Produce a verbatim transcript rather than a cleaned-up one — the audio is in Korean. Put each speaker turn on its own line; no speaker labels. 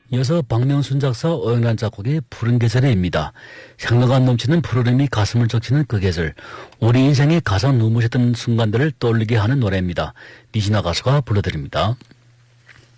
이어서 박명순 작사, 오영란 작곡의 푸른 계절에입니다. 향로가 넘치는 푸르름이 가슴을 적시는 그 계절, 우리 인생의 가장 눈부셨던 순간들을 떠올리게 하는 노래입니다. 니지나 가수가 불러드립니다.